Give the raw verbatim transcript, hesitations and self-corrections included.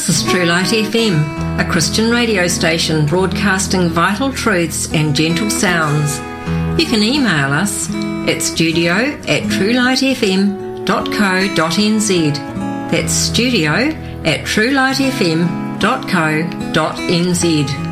This is True Light F M, a Christian radio station broadcasting vital truths and gentle sounds. You can email us at studio at truelightfm dot co dot n z. That's studio at truelightfm dot co dot n z.